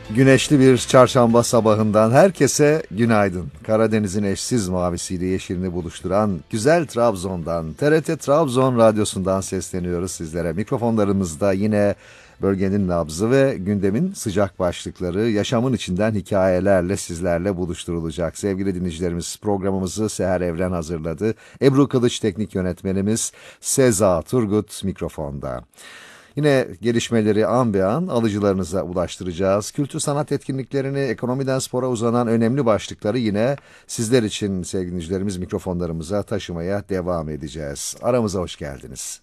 Güneşli bir çarşamba sabahından herkese günaydın. Karadeniz'in eşsiz mavisiyle yeşilini buluşturan güzel Trabzon'dan, TRT Trabzon Radyosu'ndan sesleniyoruz sizlere. Mikrofonlarımızda yine bölgenin nabzı ve gündemin sıcak başlıkları, yaşamın içinden hikayelerle sizlerle buluşturulacak. Sevgili dinleyicilerimiz, programımızı Seher Evren hazırladı. Ebru Kılıç teknik yönetmenimiz, Seza Turgut mikrofonda. Yine gelişmeleri an be an alıcılarınıza ulaştıracağız. Kültür sanat etkinliklerini, ekonomiden spora uzanan önemli başlıkları yine sizler için sevgili dinleyicilerimiz mikrofonlarımıza taşımaya devam edeceğiz. Aramıza hoş geldiniz.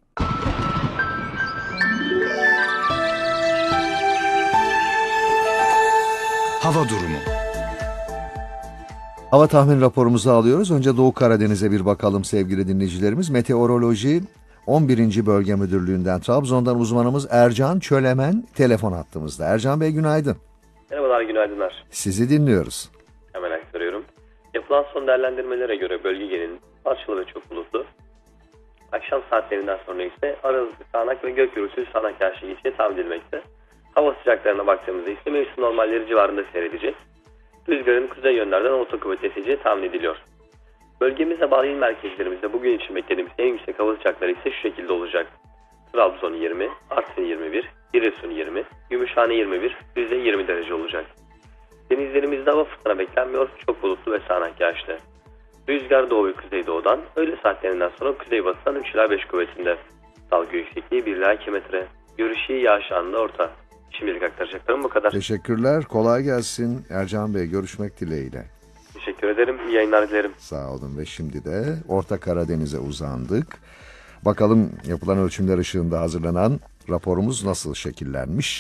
Hava durumu. Hava tahmin raporumuzu alıyoruz. Önce Doğu Karadeniz'e bir bakalım sevgili dinleyicilerimiz. Meteoroloji 11. Bölge Müdürlüğü'nden Trabzon'dan uzmanımız Ercan Çölemen telefon hattımızda. Ercan Bey günaydın. Merhabalar, günaydınlar. Sizi dinliyoruz. Hemen aktarıyorum. Yapılan son değerlendirmelere göre bölge genelinin parçalı ve çok bulutlu. Akşam saatlerinden sonra ise aralıklı sağanak ve gök gürültülü sağanak yağışı geçeceği tahmin edilmekte. Hava sıcaklarına baktığımızda ise mevsim normalleri civarında seyredecek. Rüzgarın kuzey yönlerden orta kuvvet eseceği tahmin ediliyor. Bölgemize bağlı il merkezlerimizde bugün için beklediğimiz en yüksek hava sıcakları ise şu şekilde olacak. Trabzon 20, Artvin 21, Giresun 20, Gümüşhane 21, Rize 20 derece olacak. Denizlerimizde hava fırtına beklenmiyor, çok bulutlu ve sağanak yağışlı. Rüzgar doğu ve kuzeydoğudan, öğle saatlerinden sonra kuzeybatıdan 3 ila 5 kuvvetinde. Dalga yüksekliği 1 ila 2 metre. Görüş iyi, yağış anında orta. Şimdilik aktaracaklarım bu kadar. Teşekkürler, kolay gelsin Ercan Bey, görüşmek dileğiyle. Teşekkür ederim, iyi yayınlar dilerim. Sağ olun ve şimdi de Orta Karadeniz'e uzandık. Bakalım yapılan ölçümler ışığında hazırlanan raporumuz nasıl şekillenmiş?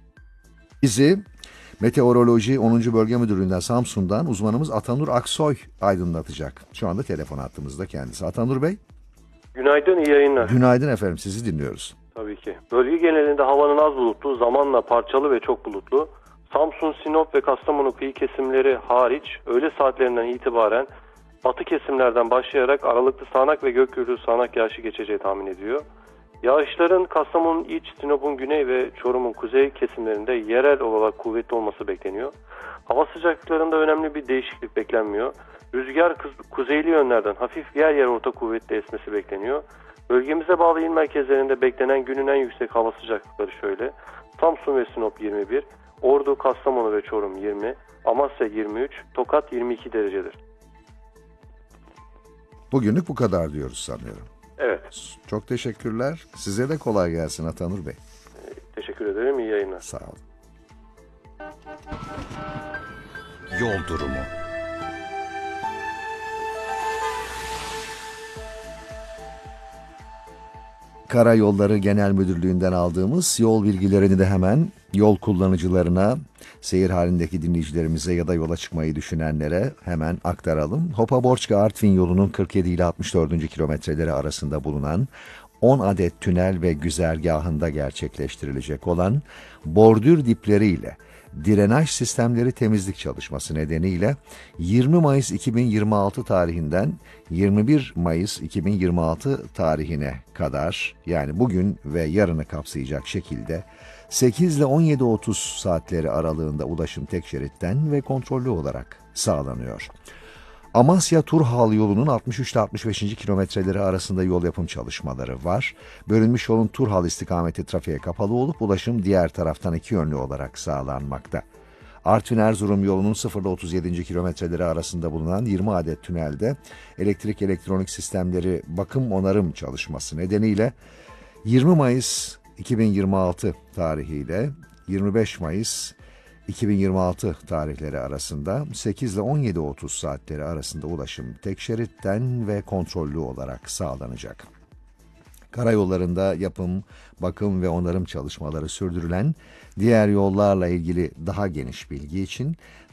Bizi Meteoroloji 10. Bölge Müdürlüğü'nden Samsun'dan uzmanımız Atanur Aksoy aydınlatacak. Şu anda telefon hattımızda kendisi. Atanur Bey. Günaydın, iyi yayınlar. Günaydın efendim, sizi dinliyoruz. Tabii ki. Bölge genelinde havanın az bulutlu, zamanla parçalı ve çok bulutlu. Samsun, Sinop ve Kastamonu kıyı kesimleri hariç öğle saatlerinden itibaren batı kesimlerden başlayarak aralıklı sağanak ve gök gürültülü sağanak yağışı geçeceği tahmin ediliyor. Yağışların Kastamonu'nun iç, Sinop'un güney ve Çorum'un kuzey kesimlerinde yerel olarak kuvvetli olması bekleniyor. Hava sıcaklıklarında önemli bir değişiklik beklenmiyor. Rüzgar kuzeyli yönlerden hafif yer yer orta kuvvetli esmesi bekleniyor. Bölgemize bağlı il merkezlerinde beklenen günün en yüksek hava sıcaklıkları şöyle. Samsun ve Sinop 21, Ordu, Kastamonu ve Çorum 20, Amasya 23, Tokat 22 derecedir. Bugünlük bu kadar diyoruz sanıyorum. Evet. Çok teşekkürler. Size de kolay gelsin Atanur Bey. Teşekkür ederim. İyi yayınlar. Sağ olun. Yol durumu. Karayolları Genel Müdürlüğü'nden aldığımız yol bilgilerini de hemen yol kullanıcılarına, seyir halindeki dinleyicilerimize ya da yola çıkmayı düşünenlere hemen aktaralım. Hopa-Borçka-Artvin yolunun 47 ile 64. kilometreleri arasında bulunan 10 adet tünel ve güzergahında gerçekleştirilecek olan bordür dipleriyle drenaj sistemleri temizlik çalışması nedeniyle 20 Mayıs 2026 tarihinden 21 Mayıs 2026 tarihine kadar, yani bugün ve yarını kapsayacak şekilde 8 ile 17.30 saatleri aralığında ulaşım tek şeritten ve kontrollü olarak sağlanıyor. Amasya-Turhal yolunun 63 ile 65. kilometreleri arasında yol yapım çalışmaları var. Bölünmüş yolun Turhal istikameti trafiğe kapalı olup ulaşım diğer taraftan iki yönlü olarak sağlanmakta. Artvin-Erzurum yolunun 0 ile 37. kilometreleri arasında bulunan 20 adet tünelde elektrik elektronik sistemleri bakım onarım çalışması nedeniyle 20 Mayıs 2026 tarihiyle 25 Mayıs 2026 tarihleri arasında 8 ile 17.30 saatleri arasında ulaşım tek şeritten ve kontrollü olarak sağlanacak. Karayollarında yapım, bakım ve onarım çalışmaları sürdürülen diğer yollarla ilgili daha geniş bilgi için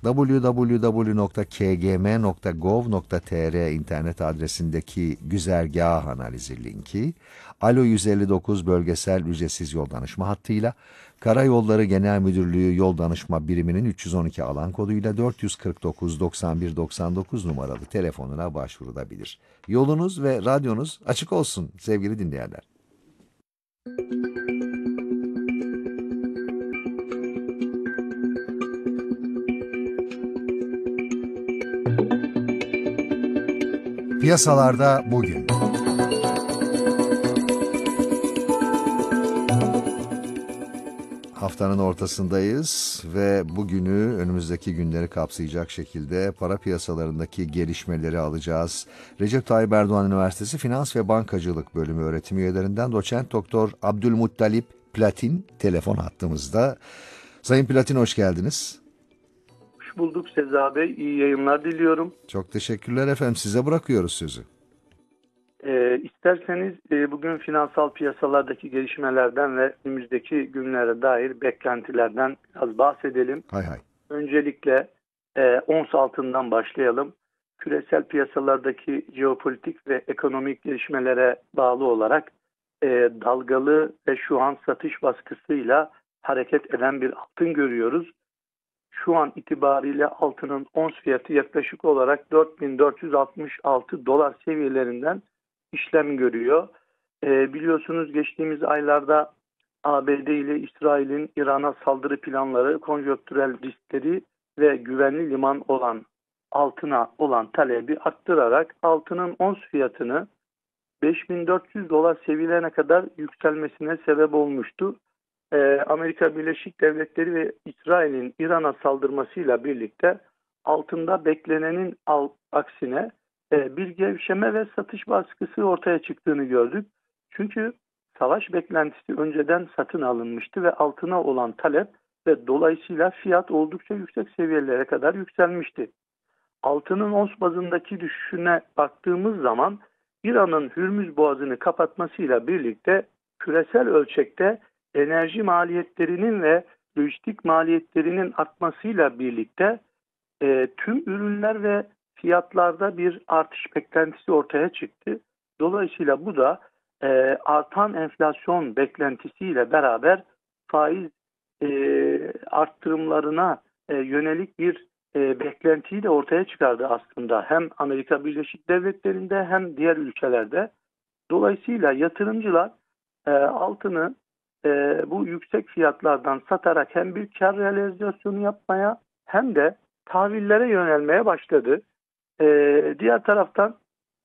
www.kgm.gov.tr internet adresindeki güzergah analizi linki, Alo 159 bölgesel ücretsiz yol danışma hattıyla Karayolları Genel Müdürlüğü Yol Danışma Biriminin 312 alan koduyla 449 91 99 numaralı telefonuna başvurulabilir. Yolunuz ve radyonuz açık olsun sevgili dinleyenler. Piyasalarda bugün. Haftanın ortasındayız ve bugünü önümüzdeki günleri kapsayacak şekilde para piyasalarındaki gelişmeleri alacağız. Recep Tayyip Erdoğan Üniversitesi Finans ve Bankacılık Bölümü öğretim üyelerinden doçent doktor Abdülmuttalip Platin telefon hattımızda. Sayın Platin, hoş geldiniz. Hoş bulduk Seza Bey. İyi yayınlar diliyorum. Çok teşekkürler efendim. Size bırakıyoruz sözü. İsterseniz bugün finansal piyasalardaki gelişmelerden ve önümüzdeki günlere dair beklentilerden biraz bahsedelim. Hay hay. Öncelikle ons altından başlayalım. Küresel piyasalardaki jeopolitik ve ekonomik gelişmelere bağlı olarak dalgalı ve şu an satış baskısıyla hareket eden bir altın görüyoruz. Şu an itibariyle altının ons fiyatı yaklaşık olarak 4.466 dolar seviyelerinden işlem görüyor. Biliyorsunuz geçtiğimiz aylarda ABD ile İsrail'in İran'a saldırı planları, konjonktürel riskleri ve güvenli liman olan altına olan talebi arttırarak altının ons fiyatını 5.400 dolar seviyelerine kadar yükselmesine sebep olmuştu. Amerika Birleşik Devletleri ve İsrail'in İran'a saldırmasıyla birlikte altında beklenenin aksine bir gevşeme ve satış baskısı ortaya çıktığını gördük. Çünkü savaş beklentisi önceden satın alınmıştı ve altına olan talep ve dolayısıyla fiyat oldukça yüksek seviyelere kadar yükselmişti. Altının ons bazındaki düşüşüne baktığımız zaman İran'ın Hürmüz Boğazı'nı kapatmasıyla birlikte küresel ölçekte enerji maliyetlerinin ve lojistik maliyetlerinin artmasıyla birlikte tüm ürünler ve fiyatlarda bir artış beklentisi ortaya çıktı. Dolayısıyla bu da artan enflasyon beklentisiyle beraber faiz arttırımlarına yönelik bir beklentiyi de ortaya çıkardı aslında. Hem Amerika Birleşik Devletleri'nde hem diğer ülkelerde. Dolayısıyla yatırımcılar altını bu yüksek fiyatlardan satarak hem bir kar realizasyonu yapmaya hem de tahvillere yönelmeye başladı. Diğer taraftan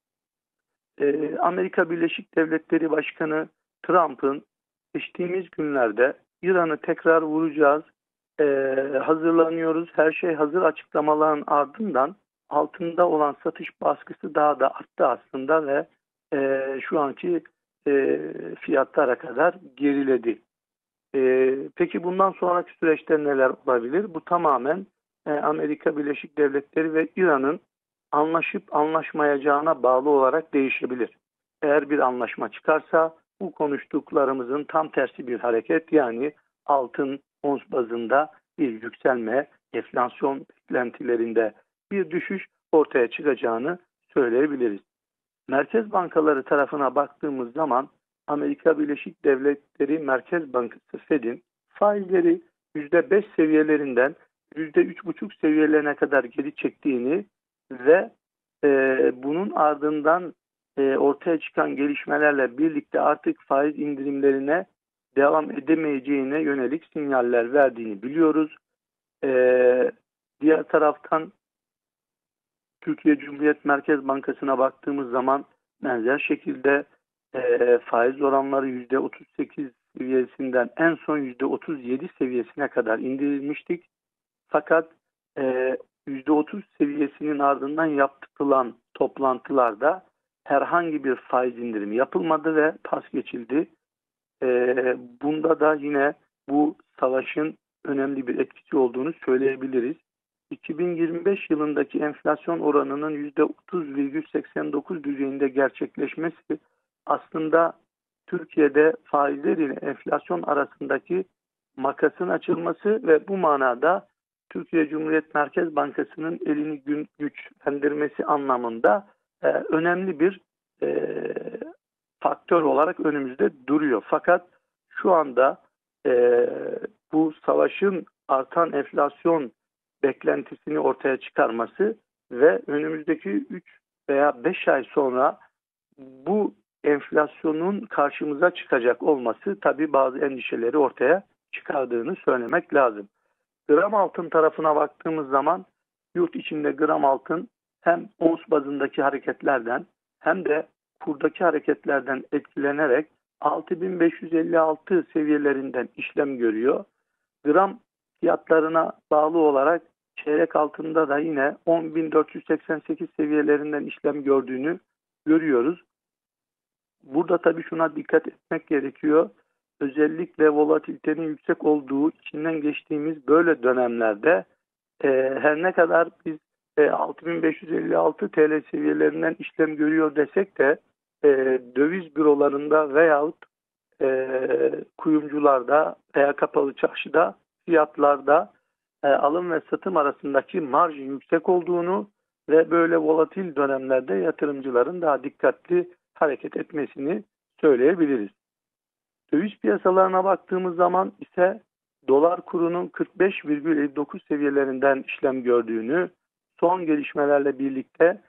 Amerika Birleşik Devletleri Başkanı Trump'ın geçtiğimiz günlerde İran'ı tekrar vuracağız, hazırlanıyoruz, her şey hazır açıklamaların ardından altında olan satış baskısı daha da arttı aslında ve şu anki fiyatlara kadar geriledi. Peki bundan sonraki süreçte neler olabilir? Bu tamamen Amerika Birleşik Devletleri ve İran'ın anlaşıp anlaşmayacağına bağlı olarak değişebilir. Eğer bir anlaşma çıkarsa bu konuştuklarımızın tam tersi bir hareket, yani altın ons bazında bir yükselme, enflasyon beklentilerinde bir düşüş ortaya çıkacağını söyleyebiliriz. Merkez bankaları tarafına baktığımız zaman Amerika Birleşik Devletleri Merkez Bankası Fed'in faizleri %5 seviyelerinden %3,5 seviyelerine kadar geri çektiğini ve bunun ardından ortaya çıkan gelişmelerle birlikte artık faiz indirimlerine devam edemeyeceğine yönelik sinyaller verdiğini biliyoruz. Diğer taraftan Türkiye Cumhuriyet Merkez Bankası'na baktığımız zaman benzer şekilde faiz oranları %38 seviyesinden en son %37 seviyesine kadar indirilmiştik. Fakat %30 seviyesinin ardından yapılan toplantılarda herhangi bir faiz indirimi yapılmadı ve pas geçildi. Bunda da yine bu savaşın önemli bir etkisi olduğunu söyleyebiliriz. 2025 yılındaki enflasyon oranının %30,89 düzeyinde gerçekleşmesi aslında Türkiye'de faizler ile enflasyon arasındaki makasın açılması ve bu manada Türkiye Cumhuriyet Merkez Bankası'nın elini güçlendirmesi anlamında önemli bir faktör olarak önümüzde duruyor. Fakat şu anda bu savaşın artan enflasyon beklentisini ortaya çıkarması ve önümüzdeki 3 veya 5 ay sonra bu enflasyonun karşımıza çıkacak olması tabii bazı endişeleri ortaya çıkardığını söylemek lazım. Gram altın tarafına baktığımız zaman yurt içinde gram altın hem ons bazındaki hareketlerden hem de kurdaki hareketlerden etkilenerek 6556 seviyelerinden işlem görüyor. Gram fiyatlarına bağlı olarak çeyrek altında da yine 10.488 seviyelerinden işlem gördüğünü görüyoruz. Burada tabii şuna dikkat etmek gerekiyor. Özellikle volatilitenin yüksek olduğu, içinden geçtiğimiz böyle dönemlerde her ne kadar biz 6556 TL seviyelerinden işlem görüyor desek de döviz bürolarında veyahut kuyumcularda veya kapalı çarşıda fiyatlarda alım ve satım arasındaki marjın yüksek olduğunu ve böyle volatil dönemlerde yatırımcıların daha dikkatli hareket etmesini söyleyebiliriz. Döviz piyasalarına baktığımız zaman ise dolar kurunun 45,59 seviyelerinden işlem gördüğünü, son gelişmelerle birlikte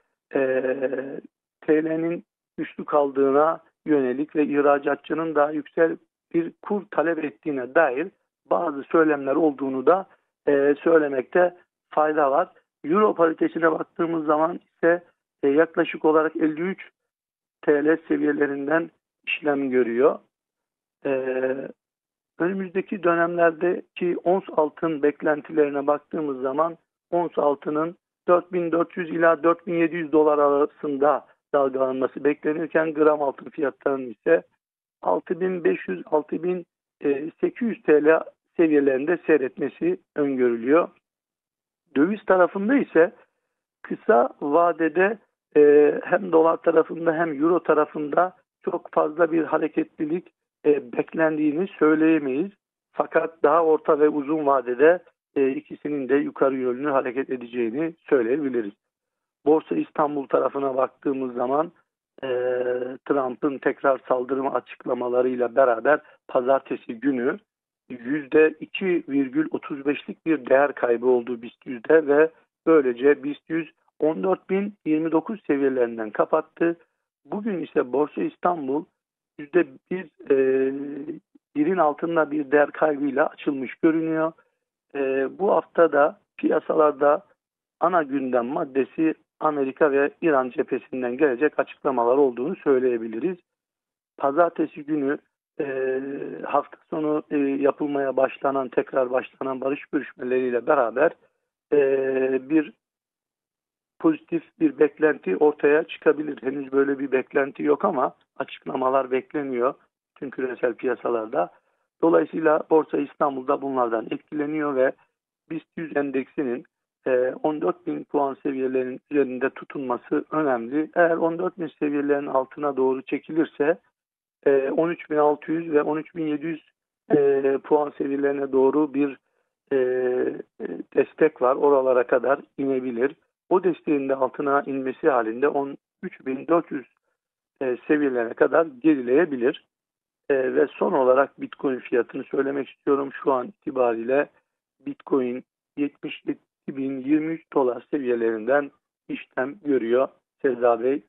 TL'nin güçlü kaldığına yönelik ve ihracatçının daha yüksek bir kur talep ettiğine dair bazı söylemler olduğunu da söylemekte fayda var. Euro paritesine baktığımız zaman ise yaklaşık olarak 53 TL seviyelerinden işlem görüyor. Önümüzdeki dönemlerdeki ons altın beklentilerine baktığımız zaman ons altının 4400 ila 4700 dolar arasında dalgalanması beklenirken gram altın fiyatlarının ise 6500-6800 TL seviyelerinde seyretmesi öngörülüyor. Döviz tarafında ise kısa vadede hem dolar tarafında hem euro tarafında çok fazla bir hareketlilik beklendiğini söyleyemeyiz. Fakat daha orta ve uzun vadede ikisinin de yukarı yönlü hareket edeceğini söyleyebiliriz. Borsa İstanbul tarafına baktığımız zaman Trump'ın tekrar saldırı açıklamalarıyla beraber pazartesi günü %2,35'lik bir değer kaybı oldu BIST 100'de ve böylece BIST 100 14.029 seviyelerinden kapattı. Bugün ise Borsa İstanbul %1'in altında bir değer kaybıyla açılmış görünüyor. Bu hafta da piyasalarda ana gündem maddesi Amerika ve İran cephesinden gelecek açıklamalar olduğunu söyleyebiliriz. Pazartesi günü hafta sonu tekrar başlanan barış görüşmeleriyle beraber bir pozitif bir beklenti ortaya çıkabilir. Henüz böyle bir beklenti yok ama açıklamalar bekleniyor tüm küresel piyasalarda. Dolayısıyla Borsa İstanbul'da bunlardan etkileniyor ve BIST 100 endeksinin 14.000 puan seviyelerinin üzerinde tutunması önemli. Eğer 14.000 seviyelerinin altına doğru çekilirse 13.600 ve 13.700 puan seviyelerine doğru bir destek var. Oralara kadar inebilir. O desteğin de altına inmesi halinde 13.400 seviyelerine kadar gerileyebilir. Ve son olarak Bitcoin fiyatını söylemek istiyorum. Şu an itibariyle Bitcoin 77.023 dolar seviyelerinden işlem görüyor Sezda Bey.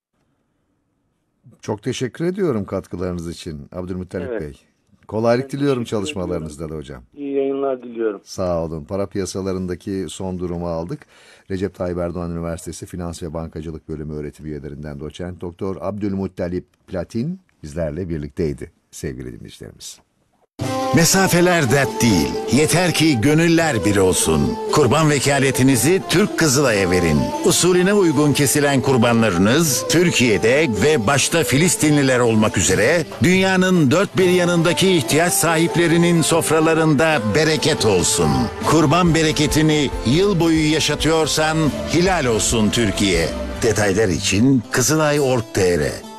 Çok teşekkür ediyorum katkılarınız için Abdülmuttalip Evet. Bey. Kolaylık Ben diliyorum teşekkür çalışmalarınızda da hocam. İyi yayınlar diliyorum. Sağ olun. Para piyasalarındaki son durumu aldık. Recep Tayyip Erdoğan Üniversitesi Finans ve Bankacılık Bölümü öğretim üyelerinden doçent Doktor Abdülmuttalip Platin bizlerle birlikteydi sevgili dinleyicilerimiz. Mesafeler dert değil. Yeter ki gönüller bir olsun. Kurban vekaletinizi Türk Kızılay'a verin. Usulüne uygun kesilen kurbanlarınız Türkiye'de ve başta Filistinliler olmak üzere dünyanın dört bir yanındaki ihtiyaç sahiplerinin sofralarında bereket olsun. Kurban bereketini yıl boyu yaşatıyorsan hilal olsun Türkiye. Detaylar için Kızılay.org.tr.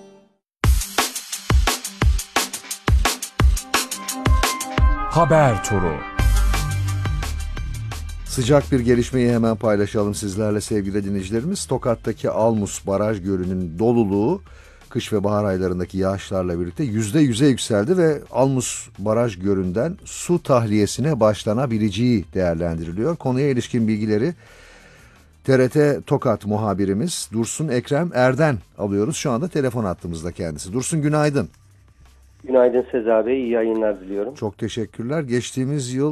Haber turu. Sıcak bir gelişmeyi hemen paylaşalım sizlerle sevgili dinleyicilerimiz. Tokat'taki Almus Baraj Gölü'nün doluluğu kış ve bahar aylarındaki yağışlarla birlikte %100'e yükseldi ve Almus Baraj Gölü'nden su tahliyesine başlanabileceği değerlendiriliyor. Konuya ilişkin bilgileri TRT Tokat muhabirimiz Dursun Ekrem Erden alıyoruz. Şu anda telefon hattımızda kendisi. Dursun günaydın. Günaydın Sezai Bey, iyi yayınlar diliyorum. Çok teşekkürler. Geçtiğimiz yıl